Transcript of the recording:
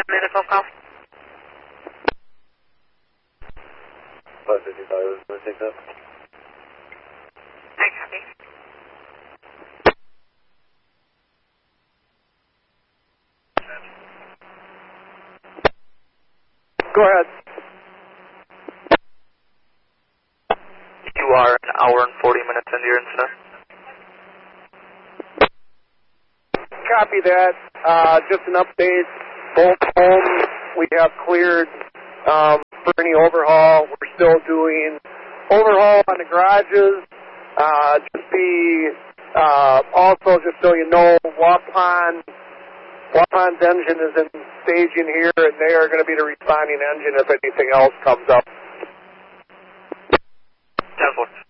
Need a phone call? 555, I was going to take that. I copy. Go ahead. You are an hour and 40 minutes into your incident. Copy that. Just an update. Both homes we have cleared for any overhaul. We're still doing overhaul on the garages. Also, just so you know, Wapon's engine is in staging here, and they are going to be the responding engine if anything else comes up. 10-4.